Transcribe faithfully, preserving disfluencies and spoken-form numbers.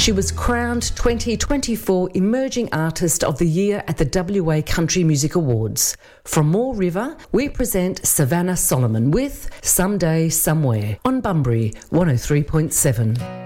She was crowned twenty twenty-four Emerging Artist of the Year at the W A Country Music Awards. From Moore River, we present Savannah Solomon with Someday Somewhere on Bunbury one oh three point seven.